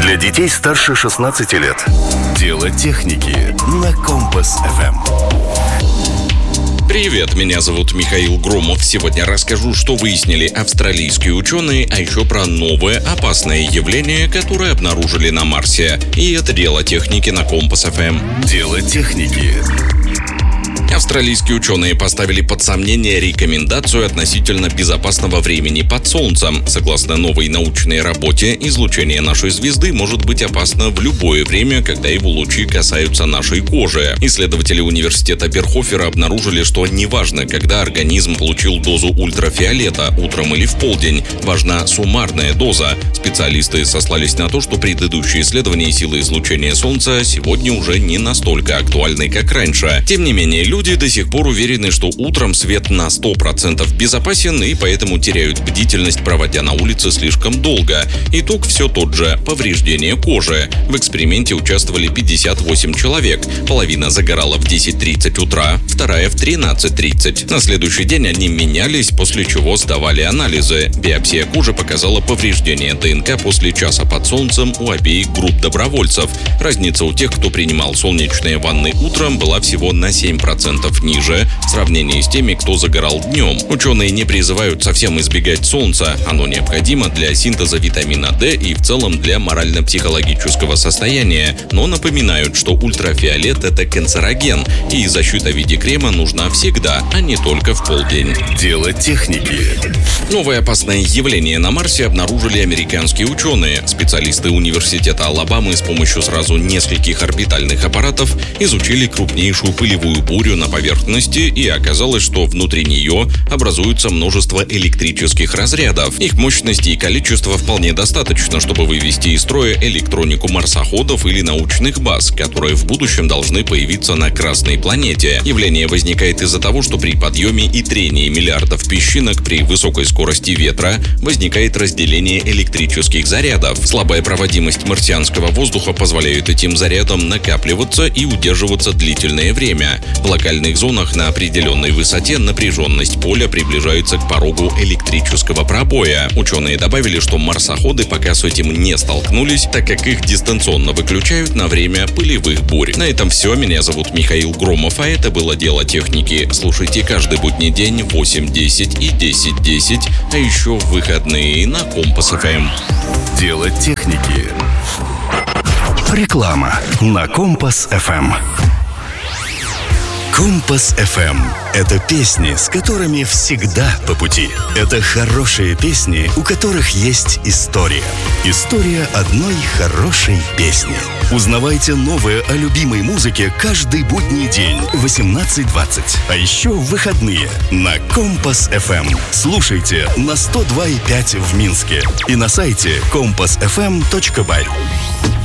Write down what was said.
Для детей старше 16 лет. Дело техники на Компас ФМ. Привет, меня зовут Михаил Громов. Сегодня расскажу, что выяснили австралийские ученые, а еще про новое опасное явление, которое обнаружили на Марсе. И это дело техники на Компас ФМ. Дело техники. Австралийские ученые поставили под сомнение рекомендацию относительно безопасного времени под Солнцем. Согласно новой научной работе, излучение нашей звезды может быть опасно в любое время, когда его лучи касаются нашей кожи. Исследователи университета Берхофера обнаружили, что неважно, когда организм получил дозу ультрафиолета, утром или в полдень, важна суммарная доза. Специалисты сослались на то, что предыдущие исследования силы излучения Солнца сегодня уже не настолько актуальны, как раньше. Тем не менее, люди до сих пор уверены, что утром свет на 100% безопасен, и поэтому теряют бдительность, проводя на улице слишком долго. Итог все тот же – повреждение кожи. В эксперименте участвовали 58 человек. Половина загорала в 10:30 утра, вторая в 13:30. На следующий день они менялись, после чего сдавали анализы. Биопсия кожи показала повреждение ДНК после часа под солнцем у обеих групп добровольцев. Разница у тех, кто принимал солнечные ванны утром, была всего на 7% ниже в сравнении с теми, кто загорал днем. Ученые не призывают совсем избегать солнца. Оно необходимо для синтеза витамина D и в целом для морально-психологического состояния. Но напоминают, что ультрафиолет – это канцероген, и защита в виде крема нужна всегда, а не только в полдень. Дело техники. Новое опасное явление на Марсе обнаружили американские ученые. Специалисты университета Алабамы с помощью сразу нескольких орбитальных аппаратов изучили крупнейшую пылевую бурю на поверхности, и оказалось, что внутри нее образуется множество электрических разрядов. Их мощности и количество вполне достаточно, чтобы вывести из строя электронику марсоходов или научных баз, которые в будущем должны появиться на Красной планете. Явление возникает из-за того, что при подъеме и трении миллиардов песчинок при высокой скорости ветра возникает разделение электрических зарядов. Слабая проводимость марсианского воздуха позволяет этим зарядам накапливаться и удерживаться длительное время. В локальных зонах на определенной высоте напряженность поля приближается к порогу электрического пробоя. Ученые добавили, что марсоходы пока с этим не столкнулись, так как их дистанционно выключают на время пылевых бурь. На этом все. Меня зовут Михаил Громов, а это было «Дело техники». Слушайте каждый будний день в 8:10 и 10:10, а еще в выходные на Компас ФМ. Дело техники. Реклама на Компас ФМ. Компас ФМ – это песни, с которыми всегда по пути. Это хорошие песни, у которых есть история. История одной хорошей песни. Узнавайте новое о любимой музыке каждый будний день в 18:20. А еще в выходные на Компас ФМ. Слушайте на 102,5 в Минске и на сайте compassfm.by.